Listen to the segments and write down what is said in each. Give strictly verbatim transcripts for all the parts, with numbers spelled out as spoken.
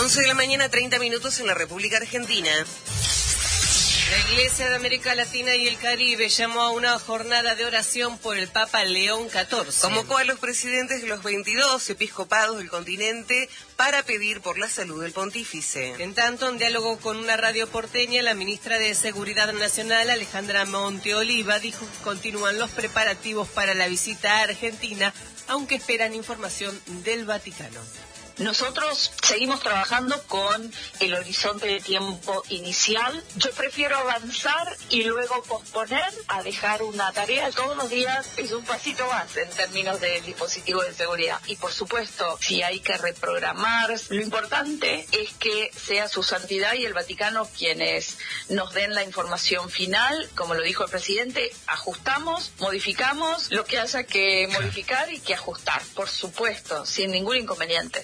once de la mañana, treinta minutos en la República Argentina. La Iglesia de América Latina y el Caribe llamó a una jornada de oración por el Papa León catorce. Convocó a los presidentes de los veintidós episcopados del continente para pedir por la salud del pontífice. En tanto, en diálogo con una radio porteña, la ministra de Seguridad Nacional, Alejandra Monteoliva, dijo que continúan los preparativos para la visita a Argentina, aunque esperan información del Vaticano. Nosotros seguimos trabajando con el horizonte de tiempo inicial. Yo prefiero avanzar y luego posponer a dejar una tarea. Todos los días es un pasito más en términos del dispositivo de seguridad. Y por supuesto, si hay que reprogramar, lo importante es que sea su santidad y el Vaticano quienes nos den la información final. Como lo dijo el presidente, ajustamos, modificamos lo que haya que modificar y que ajustar. Por supuesto, sin ningún inconveniente.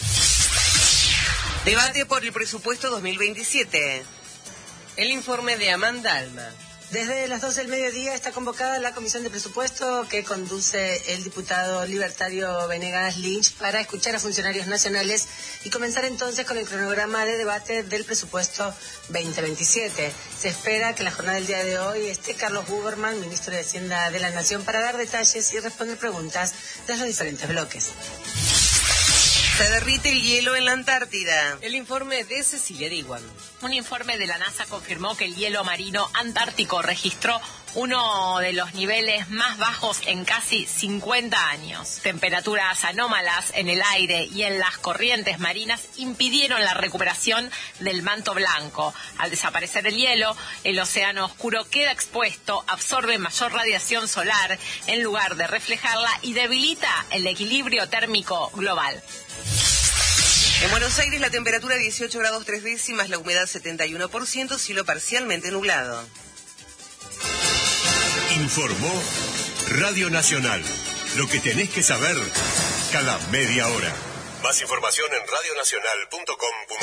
Debate por el presupuesto dos mil veintisiete. El informe de Amanda Alma. Desde las doce del mediodía está convocada la Comisión de Presupuesto que conduce el diputado libertario Venegas Lynch para escuchar a funcionarios nacionales y comenzar entonces con el cronograma de debate del presupuesto veinte veintisiete. Se espera que en la jornada del día de hoy esté Carlos Buberman, ministro de Hacienda de la Nación, para dar detalles y responder preguntas de los diferentes bloques. Se derrite el hielo en la Antártida. El informe de Cecilia Diwan. Un informe de la NASA confirmó que el hielo marino antártico registró uno de los niveles más bajos en casi cincuenta años. Temperaturas anómalas en el aire y en las corrientes marinas impidieron la recuperación del manto blanco. Al desaparecer el hielo, el océano oscuro queda expuesto, absorbe mayor radiación solar en lugar de reflejarla y debilita el equilibrio térmico global. En Buenos Aires la temperatura dieciocho grados tres décimas, la humedad setenta y uno por ciento, cielo parcialmente nublado. Informó Radio Nacional. Lo que tenés que saber cada media hora. Más información en radionacional punto com punto ar.